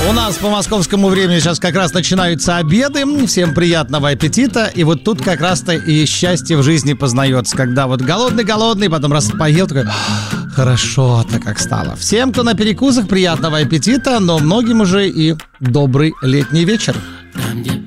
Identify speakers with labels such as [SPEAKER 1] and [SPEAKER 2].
[SPEAKER 1] У нас по московскому времени сейчас как раз начинаются обеды. Всем приятного аппетита. И вот тут как раз-то и счастье в жизни познается. Когда вот голодный, потом раз поел, такой... Хорошо-то как стало. Всем, кто на перекусах, приятного аппетита. Но многим уже и добрый летний вечер.
[SPEAKER 2] Там, где